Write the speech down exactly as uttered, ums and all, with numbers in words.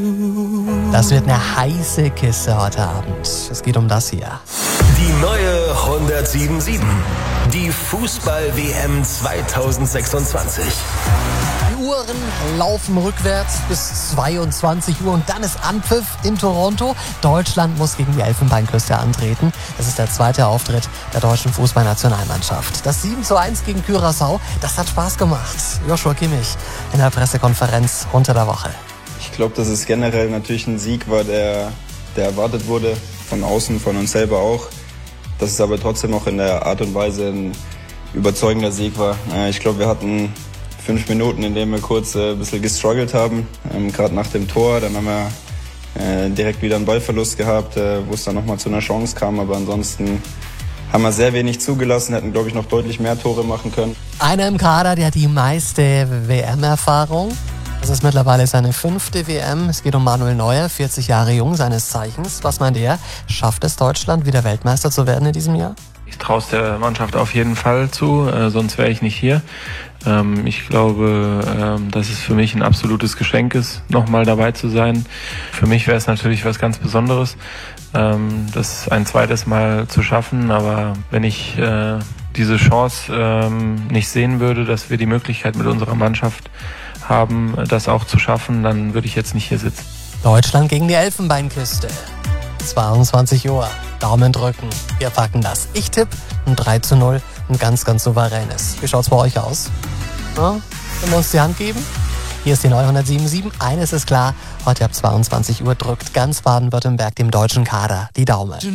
Das wird eine heiße Kiste heute Abend. Es geht um das hier. Die neue hundertsieben Komma sieben. Die Fußball-W M zweitausendsechsundzwanzig. Die Uhren laufen rückwärts bis zweiundzwanzig Uhr und dann ist Anpfiff in Toronto. Deutschland muss gegen die Elfenbeinküste antreten. Das ist der zweite Auftritt der deutschen Fußballnationalmannschaft. Das sieben zu eins gegen Curaçao, das hat Spaß gemacht. Joshua Kimmich in der Pressekonferenz unter der Woche. Ich glaube, dass es generell natürlich ein Sieg war, der, der erwartet wurde, von außen, von uns selber auch. Dass es aber trotzdem auch in der Art und Weise ein überzeugender Sieg war. Ich glaube, wir hatten fünf Minuten, in denen wir kurz ein bisschen gestruggelt haben, gerade nach dem Tor. Dann haben wir direkt wieder einen Ballverlust gehabt, wo es dann nochmal zu einer Chance kam. Aber ansonsten haben wir sehr wenig zugelassen, hätten, glaube ich, noch deutlich mehr Tore machen können. Einer im Kader, der hat die meiste W M-Erfahrung. Das ist mittlerweile seine fünfte W M. Es geht um Manuel Neuer, vierzig Jahre jung, seines Zeichens. Was meint er? Schafft es Deutschland, wieder Weltmeister zu werden in diesem Jahr? Ich traue es der Mannschaft auf jeden Fall zu, äh, sonst wäre ich nicht hier. Ähm, ich glaube, ähm, dass es für mich ein absolutes Geschenk ist, nochmal dabei zu sein. Für mich wäre es natürlich was ganz Besonderes, ähm, das ein zweites Mal zu schaffen. Aber wenn ich äh, diese Chance ähm, nicht sehen würde, dass wir die Möglichkeit mit unserer Mannschaft haben, das auch zu schaffen, dann würde ich jetzt nicht hier sitzen. Deutschland gegen die Elfenbeinküste. zweiundzwanzig Uhr. Daumen drücken. Wir packen das. Ich tippe ein drei zu null. Ein ganz, ganz souveränes. Wie schaut's bei euch aus? Ja? Wollen wir uns die Hand geben? Hier ist die neue hundertsieben Komma sieben. Eines ist klar. Heute ab zweiundzwanzig Uhr drückt ganz Baden-Württemberg dem deutschen Kader die Daumen.